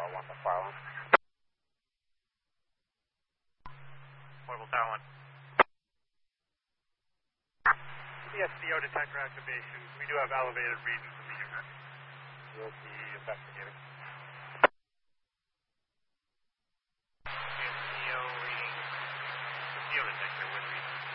1 to file. Portable Tower 1. CSDO detector activation. We do have elevated readings in the unit. We'll be investigating.